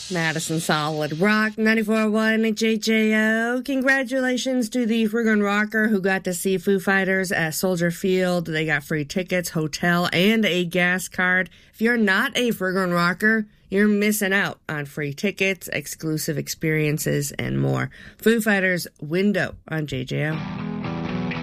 Madison Solid Rock 94.1 JJO. Congratulations to the Friggin' Rocker who got to see Foo Fighters at Soldier Field. They got free tickets, hotel, and a gas card. If you're not a Friggin' Rocker, you're missing out on free tickets, exclusive experiences, and more. Foo Fighters Window on JJO.